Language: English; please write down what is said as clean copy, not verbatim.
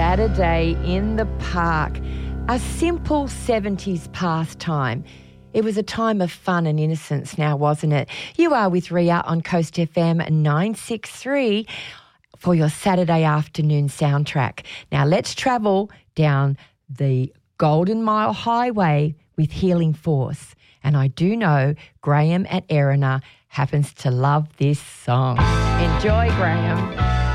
Saturday in the Park, a simple 70s pastime. It was a time of fun and innocence now, wasn't it? You are with Ria on Coast FM 963 for your Saturday afternoon soundtrack. Now let's travel down the Golden Mile Highway with Healing Force. And I do know Graham at Erina happens to love this song. Enjoy, Graham.